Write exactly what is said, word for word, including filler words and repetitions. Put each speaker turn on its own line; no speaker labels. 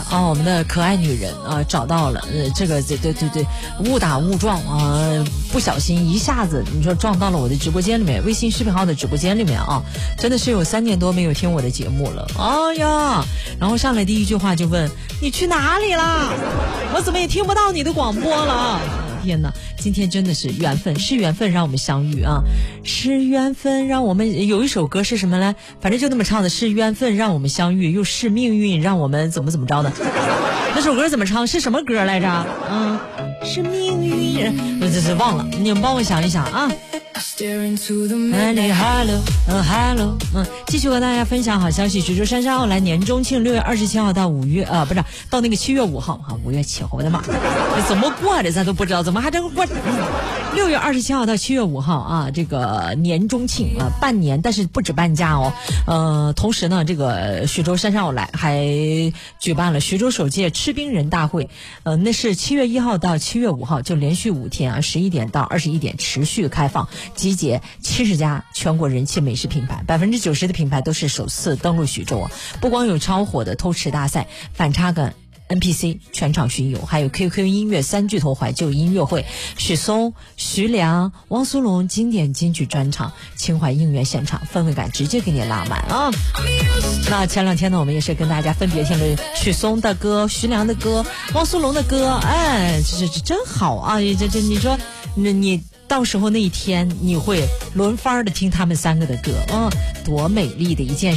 啊，我们的可爱女人啊找到了，呃，这个对对对对，误打误撞啊，不小心一下子你说撞到了我的直播间里面，微信视频号的直播间里面啊，真的是有三年多没有听我的节目了，哎呀，然后上来第一句话就问你去哪里啦？我怎么也听不到你的广播了？天哪，今天真的是缘分，是缘分让我们相遇啊，是缘分让我们，有一首歌是什么呢？反正就那么唱的，是缘分让我们相遇，又是命运让我们怎么怎么着的。那首歌怎么唱？是什么歌来着？嗯，是命运，我这是忘了，你们帮我想一想啊。Hello， 嗯 ，Hello， 嗯，继续和大家分享好消息。徐州杉杉奥莱年中庆，六月二十七号到五月，呃，不是到那个七月五号啊，五月七号，我的妈，怎么过的咱都不知道，怎么还这个过？六月二十七号到七月五号啊，这个年中庆啊，半年，但是不止半价哦。呃，同时呢，这个徐州杉杉奥莱还举办了徐州首届吃冰人大会，呃，那是七月一号到七月五号，就连续五天啊，十一点到二十一点持续开放。集结七十家全国人气美食品牌，百分之九十的品牌都是首次登陆徐州啊！不光有超火的偷吃大赛、反差感 N P C 全场巡游，还有 Q Q 音乐三巨头怀旧音乐会，许嵩、徐良、汪苏泷经典金曲专场，情怀应援现场，氛围感直接给你拉满啊！那前两天呢，我们也是跟大家分别听了许嵩的歌、徐良的歌、汪苏泷的歌，哎，这这真好啊！这这你说，那你。到时候那一天你会轮番的听他们三个的歌，嗯，多美丽的一件